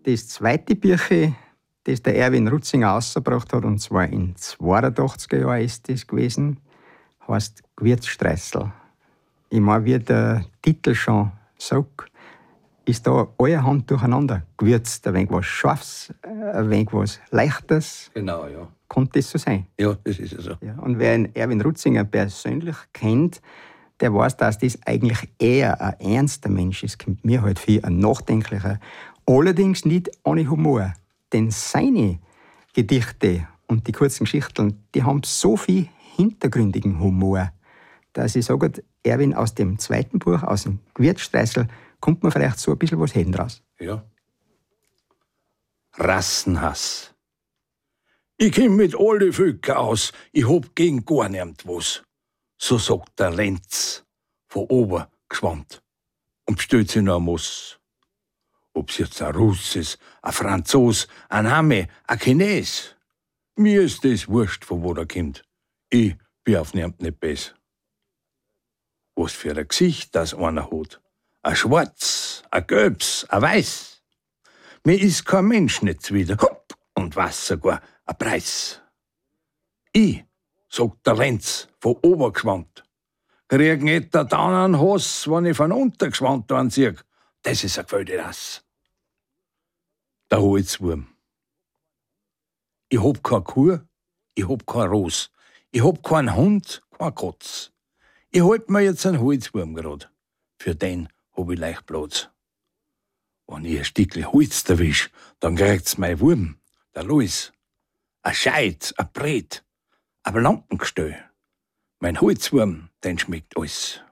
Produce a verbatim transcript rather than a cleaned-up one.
das zweite Bücher, das der Erwin Rutzinger rausgebracht hat, und zwar in zweiundachtziger Jahren ist das gewesen, heißt Gewürzstreusel. Ich meine, wie der Titel schon sagt, ist da allerhand durcheinander gewürzt. Ein wenig was Scharfes, ein wenig was Leichtes. Genau, ja. Konnte das so sein? Ja, das ist ja so. Ja, und wer einen Erwin Rutzinger persönlich kennt, der weiß, dass das eigentlich eher ein ernster Mensch ist. Kommt mir halt viel ein nachdenklicher. Allerdings nicht ohne Humor. Denn seine Gedichte und die kurzen Geschichten, die haben so viel hintergründigen Humor, dass ich sage, Erwin, aus dem zweiten Buch, aus dem Gewürzstreusel, kommt man vielleicht so ein bisschen was hin raus. Ja. Rassenhass. Ich komm mit alle Völker aus, ich hab gegen gar niemand was. So sagt der Lenz von oben geschwammt und bestellt sich noch ein Muss. Ob's jetzt ein Russ ist, ein Franzos, ein Ami, ein Chines. Mir ist das wurscht, von wo der kommt. Ich bin auf niemand nicht besser. Was für ein Gesicht das einer hat. Ein Schwarz, ein Gelbs, ein Weiß. Mir ist kein Mensch nicht zuwider. Hopp, und was sogar ein Preis. Ich, sagt der Lenz, von oben geschwammt, krieg nicht der dann einen Hass, wenn ich von unten geschwammt anzieh. Das ist ein Gefällte das. Der Holzwurm. Ich hab keine Kuh, ich hab kein Ros, ich hab keinen Hund, kein Katz. Ich halt mir jetzt einen Holzwurm grad. Für den hab ich leicht Platz. Wenn ich ein Stückchen Holz erwisch, dann kriegt's mein Wurm, der Lois. Ein Scheit, ein Brett, ein Lampengestell. Mein Holzwurm, den schmeckt alles.